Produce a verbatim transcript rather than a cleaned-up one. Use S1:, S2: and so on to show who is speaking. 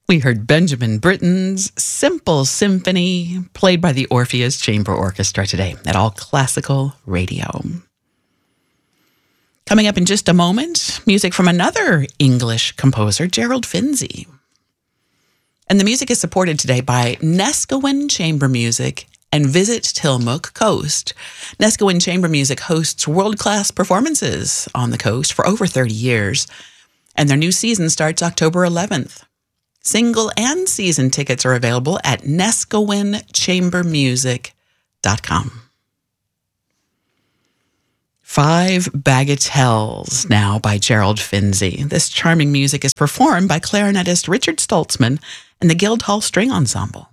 S1: We heard Benjamin Britten's Simple Symphony, played by the Orpheus Chamber Orchestra today at All Classical Radio. Coming up in just a moment, music from another English composer, Gerald Finzi. And the music is supported today by Neskowin Chamber Music and Visit Tillamook Coast. Neskowin Chamber Music hosts world-class performances on the coast for over thirty years, and their new season starts October eleventh. Single and season tickets are available at neskowin chamber music dot com. Five Bagatelles now by Gerald Finzi. This charming music is performed by clarinetist Richard Stoltzman and the Guildhall String Ensemble.